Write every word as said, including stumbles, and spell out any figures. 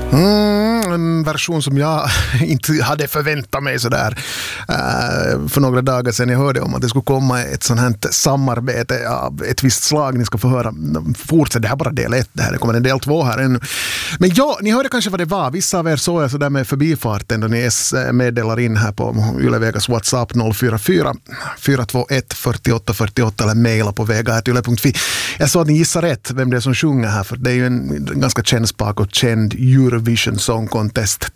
Mm, en version som jag inte hade förväntat mig sådär uh, för några dagar sedan. Jag hörde om att det skulle komma ett sånt här samarbete av ett visst slag. Ni ska få höra fortsätt, det här bara del ett, det här det kommer en del två här ännu. Men ja, ni hörde kanske vad det var. Vissa av er såg jag sådär med förbifarten då ni meddelar in här på Yle Vegas WhatsApp noll fyra fyra fyra två ett fyra åtta fyra åtta eller mejla på vega at yle punkt fi. Jag sa att ni gissar rätt vem det är som sjunger här, för det är ju en ganska känd spak och känd Eurovision Song Contest